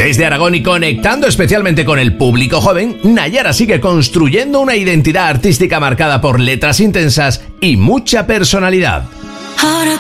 Desde Aragón y conectando especialmente con el público joven, Nayara sigue construyendo una identidad artística marcada por letras intensas y mucha personalidad.